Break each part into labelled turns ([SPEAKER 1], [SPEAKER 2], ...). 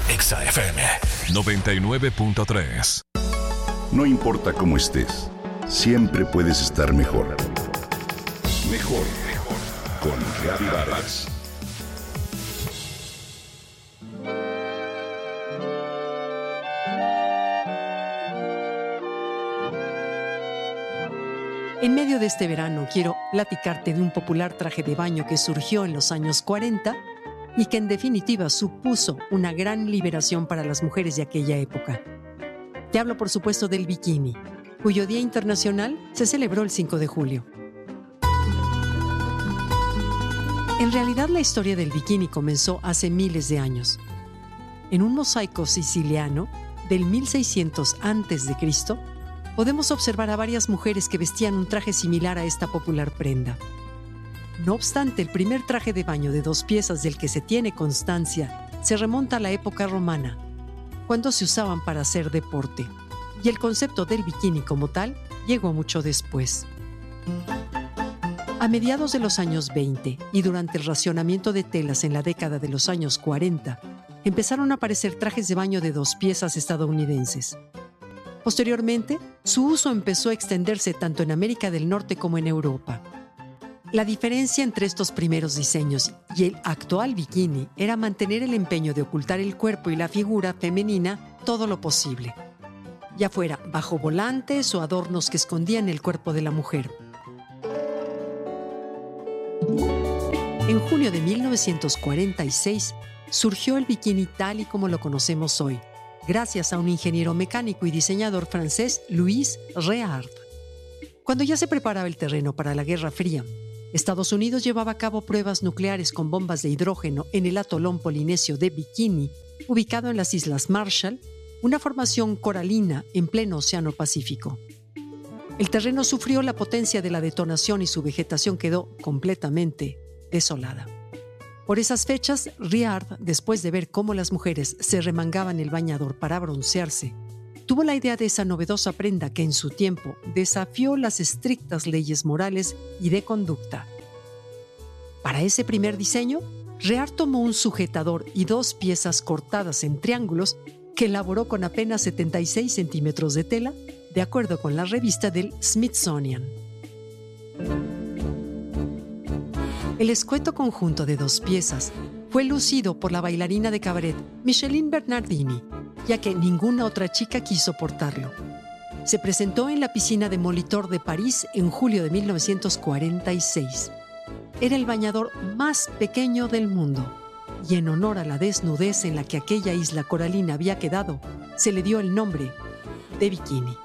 [SPEAKER 1] Exa FM 99.3.
[SPEAKER 2] No importa cómo estés, siempre puedes estar mejor. Mejor, mejor. Con Gaby Vargas.
[SPEAKER 3] En medio de este verano quiero platicarte de un popular traje de baño que surgió en los años 40 y que en definitiva supuso una gran liberación para las mujeres de aquella época. Te hablo por supuesto del bikini, cuyo Día Internacional se celebró el 5 de julio. En realidad la historia del bikini comenzó hace miles de años. En un mosaico siciliano del 1600 a.C., podemos observar a varias mujeres que vestían un traje similar a esta popular prenda. No obstante, el primer traje de baño de 2 piezas del que se tiene constancia se remonta a la época romana, cuando se usaban para hacer deporte, y el concepto del bikini como tal llegó mucho después. A mediados de los años 20 y durante el racionamiento de telas en la década de los años 40, empezaron a aparecer trajes de baño de 2 piezas estadounidenses. Posteriormente, su uso empezó a extenderse tanto en América del Norte como en Europa. La diferencia entre estos primeros diseños y el actual bikini era mantener el empeño de ocultar el cuerpo y la figura femenina todo lo posible, ya fuera bajo volantes o adornos que escondían el cuerpo de la mujer. En junio de 1946 surgió el bikini tal y como lo conocemos hoy, gracias a un ingeniero mecánico y diseñador francés, Louis Réard. Cuando ya se preparaba el terreno para la Guerra Fría, Estados Unidos llevaba a cabo pruebas nucleares con bombas de hidrógeno en el atolón polinesio de Bikini, ubicado en las Islas Marshall, una formación coralina en pleno Océano Pacífico. El terreno sufrió la potencia de la detonación y su vegetación quedó completamente desolada. Por esas fechas, Réard, después de ver cómo las mujeres se remangaban el bañador para broncearse, tuvo la idea de esa novedosa prenda que en su tiempo desafió las estrictas leyes morales y de conducta. Para ese primer diseño, Réard tomó un sujetador y 2 piezas cortadas en triángulos que elaboró con apenas 76 centímetros de tela, de acuerdo con la revista del Smithsonian. El escueto conjunto de 2 piezas fue lucido por la bailarina de cabaret Micheline Bernardini, ya que ninguna otra chica quiso portarlo. Se presentó en la piscina de Molitor de París en julio de 1946. Era el bañador más pequeño del mundo, y en honor a la desnudez en la que aquella isla coralina había quedado, se le dio el nombre de bikini.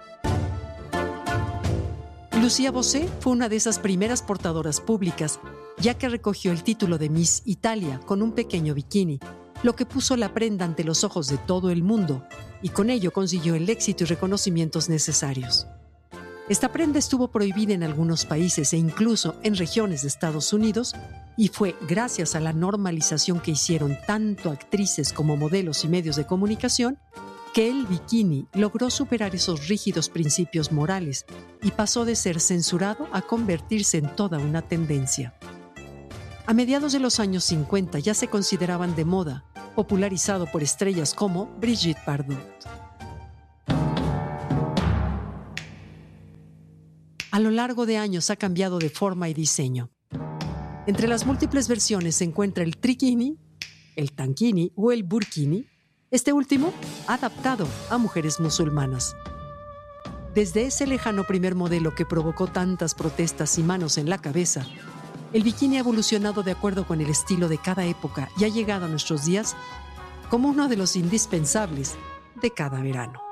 [SPEAKER 3] Lucía Bosé fue una de esas primeras portadoras públicas, ya que recogió el título de Miss Italia con un pequeño bikini, lo que puso la prenda ante los ojos de todo el mundo y con ello consiguió el éxito y reconocimientos necesarios. Esta prenda estuvo prohibida en algunos países e incluso en regiones de Estados Unidos, y fue gracias a la normalización que hicieron tanto actrices como modelos y medios de comunicación que el bikini logró superar esos rígidos principios morales y pasó de ser censurado a convertirse en toda una tendencia. A mediados de los años 50 ya se consideraban de moda, popularizado por estrellas como Brigitte Bardot. A lo largo de años ha cambiado de forma y diseño. Entre las múltiples versiones se encuentra el trikini, el tankini o el burkini, este último adaptado a mujeres musulmanas. Desde ese lejano primer modelo que provocó tantas protestas y manos en la cabeza, el bikini ha evolucionado de acuerdo con el estilo de cada época y ha llegado a nuestros días como uno de los indispensables de cada verano.